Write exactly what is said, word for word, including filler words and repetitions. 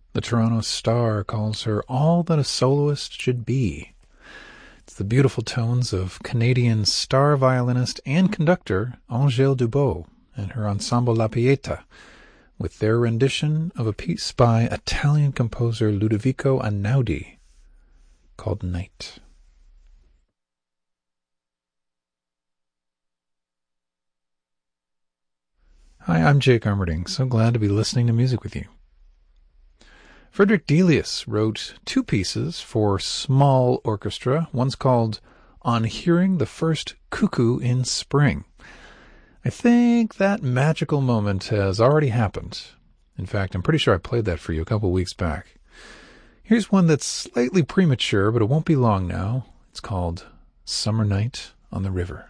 The Toronto Star calls her all that a soloist should be. It's the beautiful tones of Canadian star violinist and conductor Angèle Dubot and her ensemble La Pieta, with their rendition of a piece by Italian composer Ludovico Einaudi called Night. Hi, I'm Jake Armerding. So glad to be listening to music with you. Frederick Delius wrote two pieces for small orchestra. One's called On Hearing the First Cuckoo in Spring. I think that magical moment has already happened. In fact, I'm pretty sure I played that for you a couple weeks back. Here's one that's slightly premature, but it won't be long now. It's called Summer Night on the River.